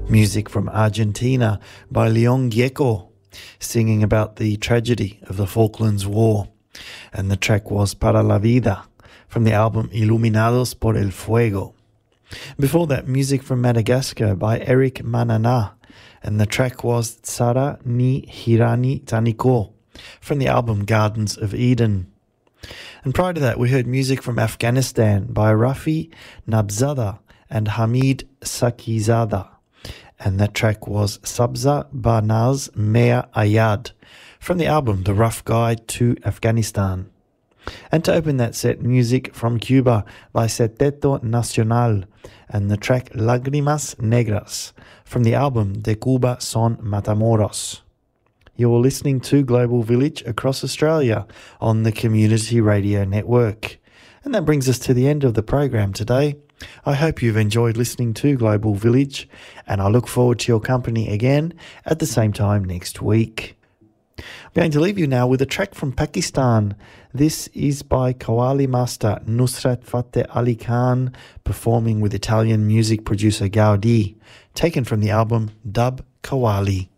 Music from Argentina by Leon Gieco, singing about the tragedy of the Falklands War. And the track was Para la Vida from the album Iluminados por el Fuego. Before that, music from Madagascar by Eric Manana, and the track was Tsara ni Hirani Taniko from the album Gardens of Eden. And prior to that, we heard music from Afghanistan by Rafi Nabzada and Hamid Sakizada, and that track was Sabza Banaz Mea Ayad from the album The Rough Guide to Afghanistan. And to open that set, music from Cuba by Seteto Nacional and the track Lágrimas Negras from the album De Cuba Son Matamoros. You're listening to Global Village across Australia on the Community Radio Network. And that brings us to the end of the program today. I hope you've enjoyed listening to Global Village, and I look forward to your company again at the same time next week. I'm going to leave you now with a track from Pakistan. This is by Qawwali master Nusrat Fateh Ali Khan, performing with Italian music producer Gaudi, taken from the album Dub Qawwali.